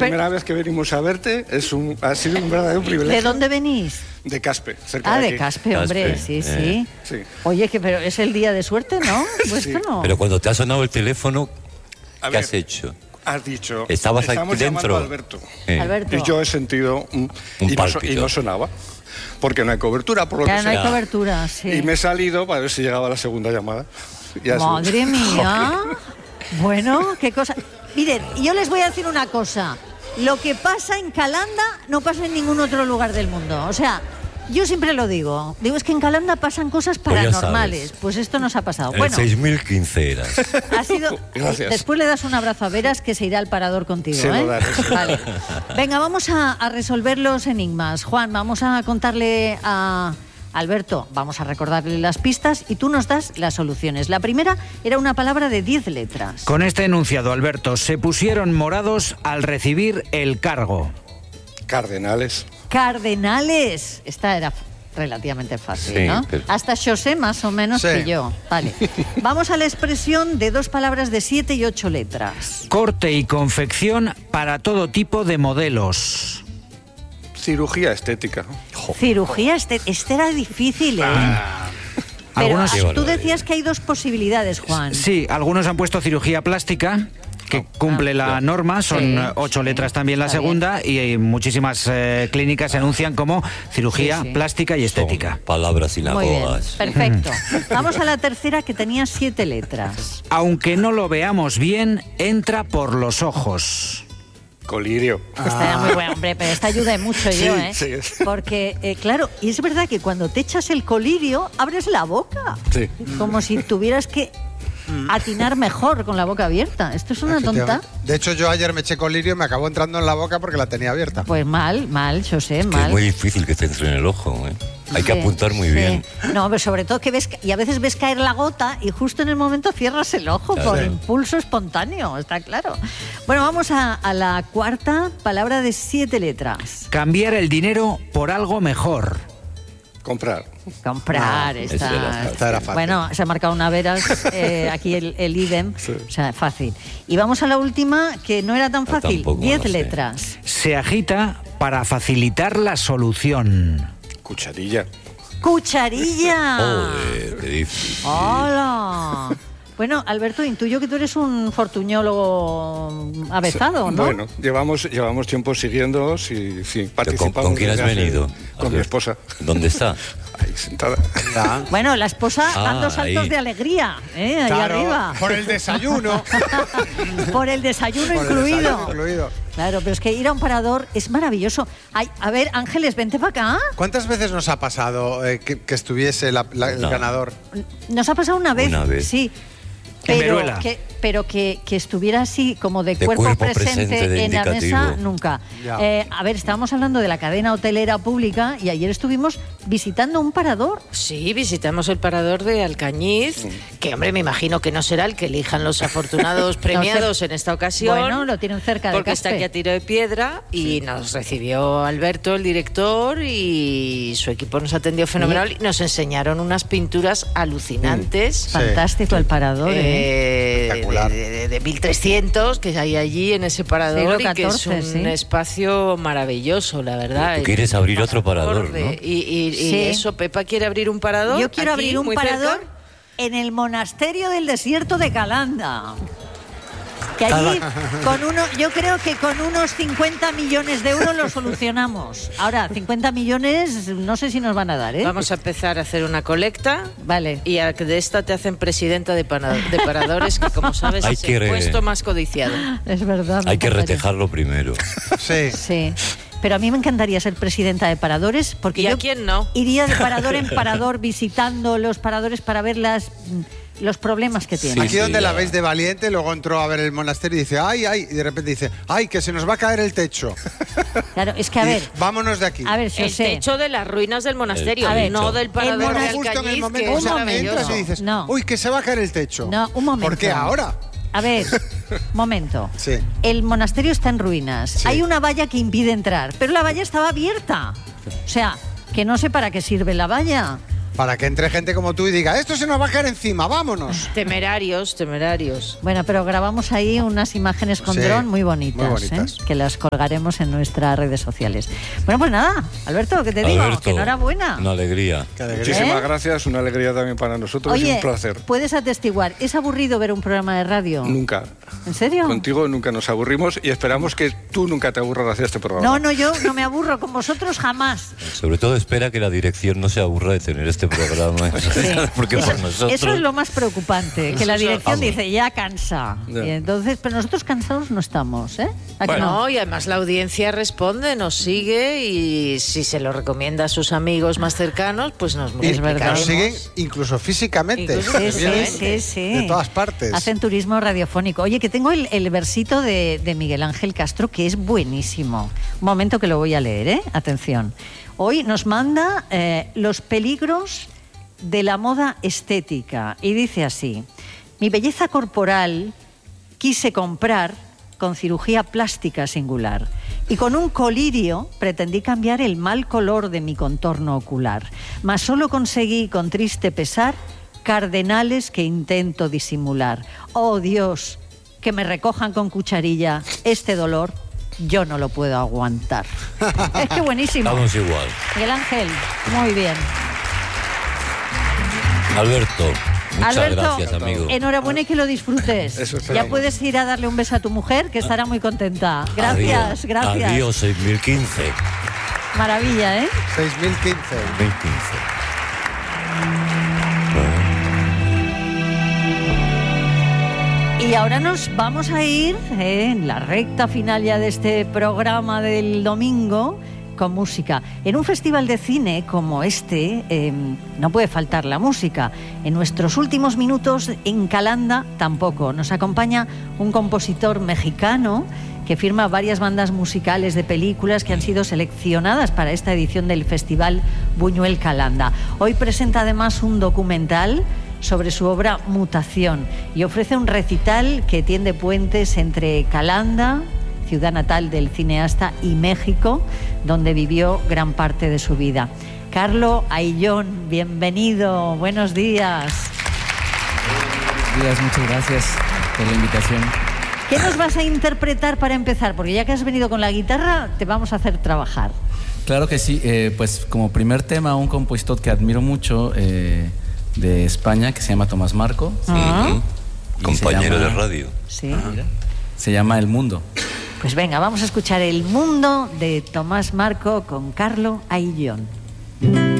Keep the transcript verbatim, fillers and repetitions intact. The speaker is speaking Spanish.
primera Pero... vez que venimos a verte, es un, ha sido un verdadero privilegio. ¿De dónde venís? De Caspe, cerca ah, de aquí. Ah, de Caspe, hombre, Caspe, sí, eh. sí, sí. Oye, que pero es el día de suerte, ¿no? Pues sí. no. Pero cuando te ha sonado el teléfono, ¿qué ver, has hecho? Has dicho, estabas estamos aquí dentro. A Alberto. Eh. Alberto. Y yo he sentido un, un y, no, y no sonaba. Porque no hay cobertura, por lo claro, que no sea. hay cobertura, sí. Y me he salido para ver si llegaba la segunda llamada. Ya Madre sí. mía. Bueno, qué cosa. Miren, yo les voy a decir una cosa. Lo que pasa en Calanda no pasa en ningún otro lugar del mundo. O sea, yo siempre lo digo. Digo, es que en Calanda pasan cosas paranormales. Pues, pues esto nos ha pasado. El bueno, seis mil quince eras. Ha sido. Gracias. Después le das un abrazo a Veras, que se irá al parador contigo. Sí, ¿eh? lo daré, sí. Vale. Venga, vamos a, a resolver los enigmas. Juan, vamos a contarle a Alberto, vamos a recordarle las pistas y tú nos das las soluciones. La primera era una palabra de diez letras. Con este enunciado, Alberto, se pusieron morados al recibir el cargo. Cardenales. Cardenales. Esta era relativamente fácil, sí, ¿no? Pero... Hasta José más o menos sí. que yo. Vale. Vamos a la expresión de dos palabras de siete y ocho letras. Corte y confección para todo tipo de modelos. Cirugía estética. Jo. Cirugía estética. Este era difícil, ¿eh? Ah. Pero algunos... tú decías que hay dos posibilidades, Juan. Sí, algunos han puesto cirugía plástica, que cumple ah, la ya. norma, son sí, ocho sí, letras también la segunda, bien. y muchísimas eh, clínicas se anuncian como cirugía sí, sí. plástica y estética. Son palabras sinagogas. Perfecto. Vamos a la tercera, que tenía siete letras. Aunque no lo veamos bien, entra por los ojos. Colirio. Esta era muy buena, hombre, pero esta ayuda mucho sí, yo, ¿eh? Sí. Porque, eh, claro, y es verdad que cuando te echas el colirio, abres la boca. Sí. Como si tuvieras que atinar mejor con la boca abierta. Esto es una tonta. De hecho, yo ayer me eché colirio y me acabó entrando en la boca porque la tenía abierta. Pues mal, mal, José, es mal. Que es muy difícil que te entre en el ojo, ¿eh? Hay que sí, apuntar muy sí. bien. No, pero sobre todo que ves, y a veces ves caer la gota y justo en el momento cierras el ojo claro. por impulso espontáneo, está claro. Bueno, vamos a, a la cuarta palabra de siete letras. Cambiar el dinero por algo mejor. Comprar. Comprar, no, esta, era, esta era fácil. Bueno, se ha marcado una Veras, eh, aquí el, el idem, sí. o sea, fácil. Y vamos a la última, que no era tan fácil, diez letras. Se agita para facilitar la solución. Cucharilla. ¡Cucharilla! Joder, qué difícil. ¡Hola! Bueno, Alberto, intuyo que tú eres un fortuñólogo avezado, ¿no? Bueno, llevamos, llevamos tiempo siguiéndolos y sí, participamos. ¿Con, ¿con quién has venido? Con mi esposa. ¿Dónde está? Ahí sentada. Ya. Bueno, la esposa ah, dando saltos ahí. de alegría, ¿eh? Ahí claro, arriba. Por el desayuno. Por el desayuno por incluido. El desayuno incluido. Claro, pero es que ir a un parador es maravilloso. Ay, a ver, Ángeles, vente para acá. ¿Cuántas veces nos ha pasado eh, que, que estuviese la, la, el no. ganador? Nos ha pasado una vez, una vez. sí. Pero, que, pero que, que estuviera así como de, de cuerpo, cuerpo presente, presente en la mesa, nunca. Eh, a ver, estábamos hablando de la cadena hotelera pública y ayer estuvimos visitando un parador. Sí, visitamos el parador de Alcañiz, que hombre, me imagino que no será el que elijan los afortunados premiados no sé, en esta ocasión. Bueno, lo tienen cerca de porque Caspe. está aquí a tiro de piedra y sí. nos recibió Alberto, el director, y su equipo nos atendió fenomenal sí. y nos enseñaron unas pinturas alucinantes. Sí. Fantástico el parador, ¿eh? Eh, espectacular. De, de, de mil trescientos que hay allí en ese parador sí, catorce, y que es un sí. espacio maravilloso, la verdad. Tú quieres abrir otro parador, ¿no? Y, y, sí. y eso, Pepa quiere abrir un parador. Yo quiero aquí, abrir un parador cerca. en el monasterio del desierto de Calanda. Que allí, con uno, yo creo que con unos cincuenta millones de euros lo solucionamos. Ahora, cincuenta millones, no sé si nos van a dar, ¿eh? Vamos a empezar a hacer una colecta. Vale. Y a que de esta te hacen presidenta de, para, de paradores, que como sabes Hay es que el re... puesto más codiciado. Es verdad. Hay que retejarlo primero. Sí. Sí. Pero a mí me encantaría ser presidenta de paradores, porque ¿Y yo a quién no? iría de parador en parador visitando los paradores para ver las... los problemas que tiene. Sí, Aquí sí, donde ya. la veis de valiente, luego entró a ver el monasterio y dice, ay, ay, y de repente dice, ay, que se nos va a caer el techo. Claro, es que a ver... Y vámonos de aquí. A ver, el José. techo de las ruinas del monasterio, a ver, no del parador de justo en el Alcañiz, momento, que o es sea, maravilloso. entras y dices, no. uy, que se va a caer el techo. No, un momento. ¿Por qué ahora? A ver, momento. Sí. El monasterio está en ruinas. Sí. Hay una valla que impide entrar, pero la valla estaba abierta. O sea, que no sé para qué sirve la valla. Para que entre gente como tú y diga, esto se nos va a caer encima, vámonos. Temerarios, temerarios. Bueno, pero grabamos ahí unas imágenes con Sí, dron muy bonitas, muy bonitas. ¿eh? Que las colgaremos en nuestras redes sociales. Bueno, pues nada, Alberto, ¿qué te digo? Alberto, Que enhorabuena. Una alegría. Qué alegría. Muchísimas ¿Eh? gracias, una alegría también para nosotros y Oye, un placer. puedes atestiguar, ¿es aburrido ver un programa de radio? Nunca. ¿En serio? Contigo nunca nos aburrimos y esperamos que tú nunca te aburras hacia este programa. No, no, yo no me aburro, con vosotros jamás. Sobre todo espera que la dirección no se aburra de tener este programa. Sí. Porque eso, por nosotros... eso es lo más preocupante, que la dirección Vamos. dice, ya cansa. Ya. Y entonces, pero nosotros cansados no estamos, ¿eh? ¿A que Bueno, no? y además la audiencia responde, nos sigue y si se lo recomienda a sus amigos más cercanos, pues nos Es multiplicaremos. verdad. Nos siguen incluso físicamente. Incluso Sí, sí, Vienen sí, sí. De todas partes. Hacen turismo radiofónico. Oye, que tengo el, el versito de, de Miguel Ángel Castro, que es buenísimo. Un momento que lo voy a leer, ¿eh? Atención. Hoy nos manda eh, los peligros de la moda estética. Y dice así: mi belleza corporal quise comprar con cirugía plástica singular y con un colirio pretendí cambiar el mal color de mi contorno ocular, mas solo conseguí con triste pesar cardenales que intento disimular. Oh Dios, que me recojan con cucharilla este dolor, yo no lo puedo aguantar. Es que buenísimo. Estamos igual. Miguel Ángel, muy bien. Alberto, muchas Alberto, gracias, amigo. enhorabuena y que lo disfrutes. Eso Ya esperamos. puedes ir a darle un beso a tu mujer, que estará muy contenta. Gracias, Adiós. gracias. Adiós, seis mil quince. Maravilla, ¿eh? seis mil quince. seis mil quince. Y ahora nos vamos a ir eh, en la recta final ya de este programa del domingo con música. En un festival de cine como este eh, no puede faltar la música. En nuestros últimos minutos en Calanda tampoco. Nos acompaña un compositor mexicano que firma varias bandas musicales de películas que han sido seleccionadas para esta edición del Festival Buñuel Calanda. Hoy presenta además un documental sobre su obra Mutación y ofrece un recital que tiende puentes entre Calanda, ciudad natal del cineasta, y México, donde vivió gran parte de su vida. Carlo Ayllón, bienvenido, buenos días. Buenos días, muchas gracias por la invitación. ¿Qué nos vas a interpretar para empezar? Porque ya que has venido con la guitarra, te vamos a hacer trabajar. Claro que sí, eh, pues como primer tema, un compositor que admiro mucho eh, de España, que se llama Tomás Marco. Ah, Ujú. Y Compañero se llama- de radio. sí. Se llama El Mundo. Pues venga, vamos a escuchar El Mundo de Tomás Marco con Carlo Ayllón.